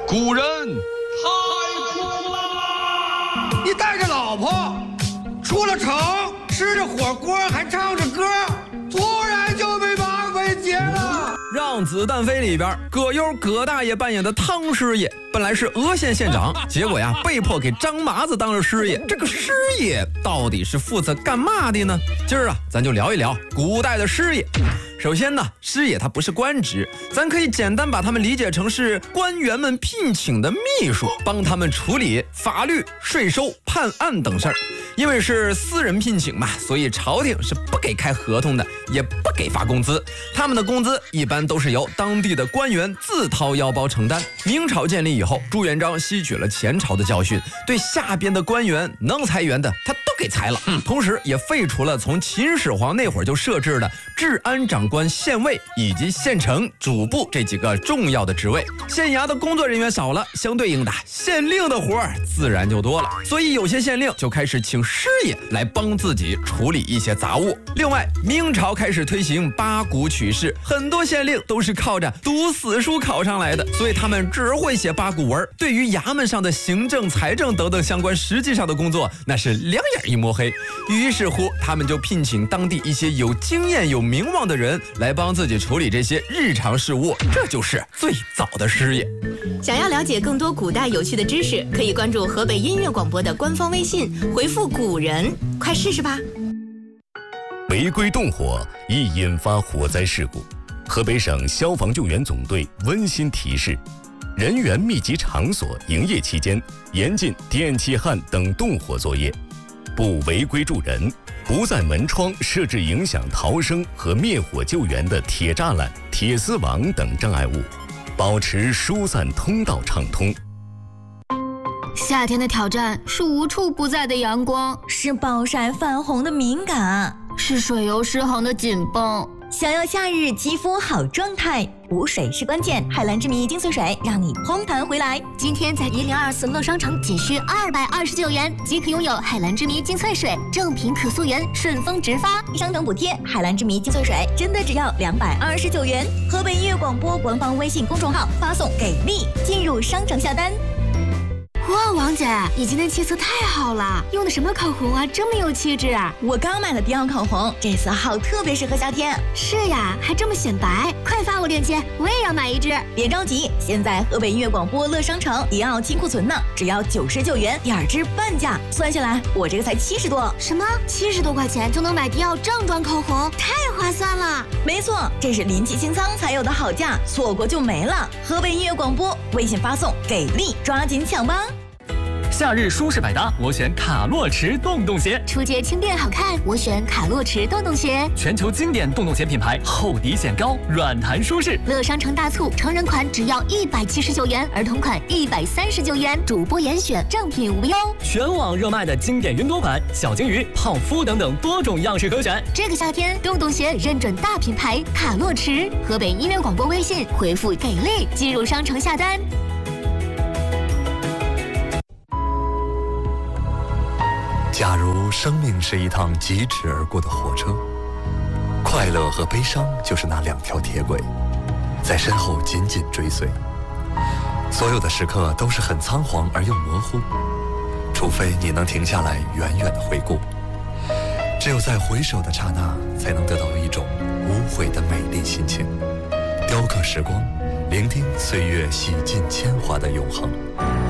古人太苦了。 你带着老婆出了城，吃着火锅还唱着歌，突然就被马匪劫了。 让子弹飞里边，葛优葛大爷扮演的汤师爷本来是峨县县长，结果呀被迫给张麻子当了师爷。这个师爷到底是负责干嘛的呢？今儿啊咱就聊一聊古代的师爷。首先呢，师爷他不是官职，咱可以简单把他们理解成是官员们聘请的秘书，帮他们处理法律、税收、判案等事儿。因为是私人聘请嘛，所以朝廷是不给开合同的，也不给发工资。他们的工资一般都是由当地的官员自掏腰包承担。明朝建立以后，朱元璋吸取了前朝的教训，对下边的官员能裁员的他都给裁了，同时也废除了从秦始皇那会儿就设置的治安长官、县尉以及县城主簿这几个重要的职位。县衙的工作人员少了，相对应的县令的活儿自然就多了，所以有些县令就开始请师爷来帮自己处理一些杂物。另外，明朝开始推行八股取士，很多县令都是靠着读死书考上来的，所以他们只会写八股文，对于衙门上的行政、财政等等相关实际上的工作，那是两眼一摸黑。于是乎，他们就聘请当地一些有经验、有名望的人来帮自己处理这些日常事务，这就是最早的师爷。 想要了解更多古代有趣的知识，可以关注河北音乐广播的官方微信，回复古人，快试试吧。 违规动火易引发火灾事故，河北省消防救援总队温馨提示：人员密集场所营业期间，严禁电气焊等动火作业，不违规助人，不在门窗设置影响逃生和灭火救援的铁栅栏、铁丝网等障碍物，保持疏散通道畅通。 夏天的挑战是无处不在的阳光， 是暴晒泛红的敏感， 是水油失衡的紧绷。 想要夏日肌肤好状态，补水是关键。海蓝之谜精粹水让你嘭弹回来。 今天在1024乐商城仅需229元即可拥有海蓝之谜精粹水，正品可溯源，顺丰直发， 商城补贴。海蓝之谜精粹水真的只要229元。河北音乐广播官方微信公众号发送给力，进入商城下单。 哇，王姐，你今天气色太好了，用的什么口红啊，这么有气质啊！ 我刚买了迪奥口红，这色号特别适合夏天。 是呀，还这么显白，快发我链接，我也要买一支。 别着急，现在河北音乐广播乐商城迪奥清库存呢，只要99元，2支半价，算下来我这个才70多。 什么？70多块钱就能买迪奥正装口红，太划算了！ 没错，这是临期清仓才有的好价，错过就没了。河北音乐广播微信发送给力，抓紧抢吧！ 夏日舒适百搭，我选卡洛驰洞洞鞋。 出街轻便好看，我选卡洛驰洞洞鞋。 全球经典洞洞鞋品牌，厚底显高，软弹舒适。 乐商城大促，成人款只要179元，儿童款139元，主播严选，正品无忧。 全网热卖的经典云朵款、小金鱼、泡芙等等多种样式可选。 这个夏天，洞洞鞋认准大品牌卡洛驰。河北音乐广播微信回复给力，进入商城下单。 假如生命是一趟疾驰而过的火车，快乐和悲伤就是那2条铁轨，在身后紧紧追随。所有的时刻都是很仓皇而又模糊，除非你能停下来远远地回顾。只有在回首的刹那，才能得到一种无悔的美丽心情，雕刻时光，聆听岁月洗尽铅华的永恒。